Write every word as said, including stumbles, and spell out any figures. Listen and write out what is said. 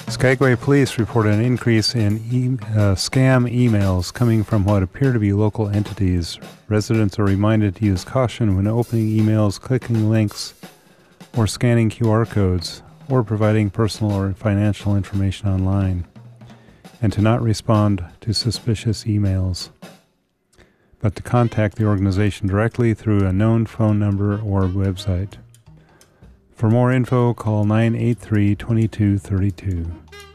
Skagway police report an increase in e- uh, scam emails coming from what appear to be local entities. Residents are reminded to use caution when opening emails, clicking links, or scanning Q R codes, or providing personal or financial information online, and to not respond to suspicious emails, but to contact the organization directly through a known phone number or website. For more info, call nine eight three, two two three two.